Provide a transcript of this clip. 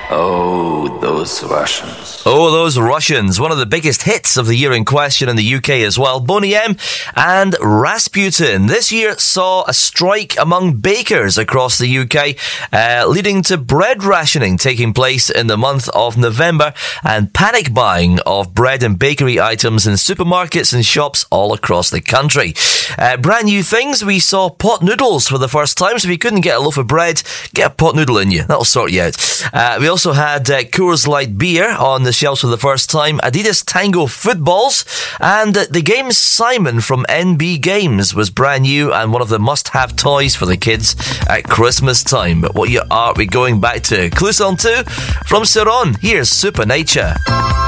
Oh, those Russians. Oh, those Russians. One of the biggest hits of the year in question in the UK as well. Boney M and Rasputin. This year saw a strike among bakers across the UK, leading to bread rationing taking place in the month of November and panic buying of bread and bakery items in supermarkets and shops all across the country. Brand new things. We saw pot noodles for the first time, so if you couldn't get a loaf of bread, get a pot noodle in you. That'll sort you out. We also had Coors Light beer on the shelves for the first time, Adidas Tango footballs, and the game Simon from NB Games was brand new and one of the must-have toys for the kids at Christmas time. But what year are we going back to? Clue Song 2 from Saron. Here's Supernature.